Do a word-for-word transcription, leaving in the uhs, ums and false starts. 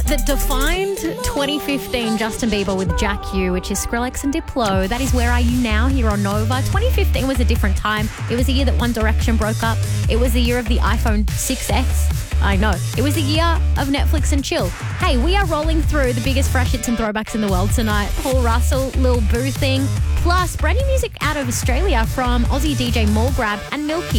that defined twenty fifteen Justin Bieber with Jack U, which is Skrillex and Diplo. That is Where Are You Now here on Nova. twenty fifteen was a different time. It was the year that One Direction broke up. It was the year of the iPhone six S. I know. It was the year of Netflix and chill. Hey, we are rolling through the biggest fresh hits and throwbacks in the world tonight. Paul Russell, Lil Boo Thing, plus brand new music out of Australia from Aussie D J Morgrab and Milky.